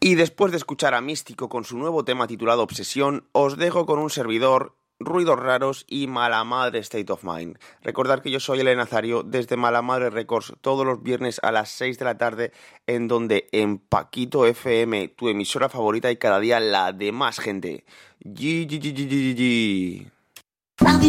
Y después de escuchar a Místico con su nuevo tema titulado Obsesión, os dejo con un servidor, Ruidos Raros y Mala Madre State of Mind. Recordad que yo soy el Nazario desde Mala Madre Records todos los viernes a las 6 de la tarde, en donde en Paquito FM, tu emisora favorita y cada día la de más gente.